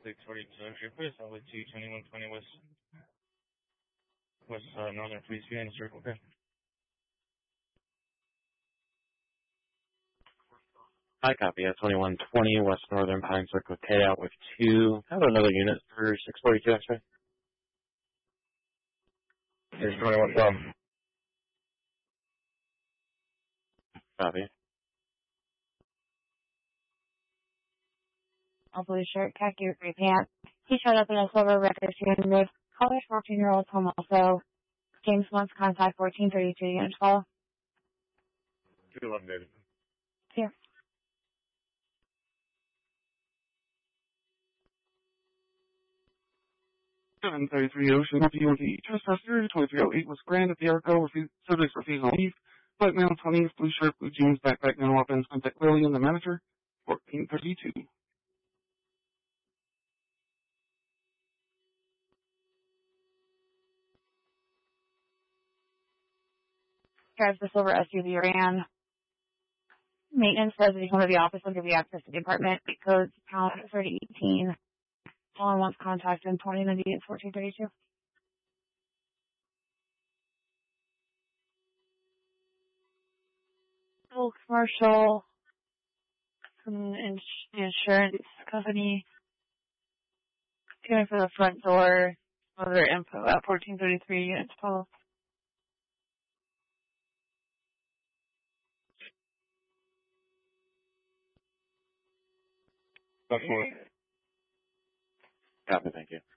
642 entry, please. I'll let you 2120 West Northern Police behind the circle, okay? Hi, copy. 2120 West Northern Pine Circle K out with 2. Have another unit for 642 X-ray. Here's 2112. Copy. All blue shirt, khaki gray pants. He showed up in a silver record soon with color 14-year-old home also. James wants contact 1432 unit 12. 211, David. Here. Seven 33 Ocean UNT. Trespasser 2308 was grand at the Arco. Subjects refused on leave. Black male 20s, blue shirt, blue jeans, backpack, no weapons. Contact Lillian, the manager. 1432. Drives the silver SUV ran. Maintenance says if you come to the office, will give you access to the apartment. It codes pound 3018. Someone wants contact in 2098 1432. Full commercial from the insurance company. Going for the front door. Other info at 1433 units 12. That's four. Copy, thank you.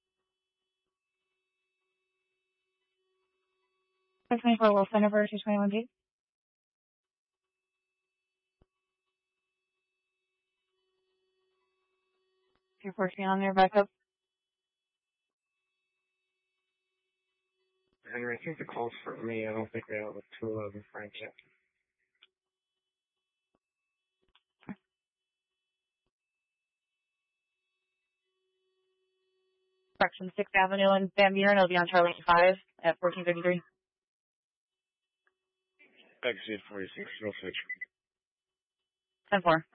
524 Wilson over 221G. You're working on your backup. Henry, I think the call's for me. I don't think we have a 211 Frank yet. Correction 6th Avenue in Van Buren. It'll be on Charlie 5 at 1433. Exit 4606. 10-4.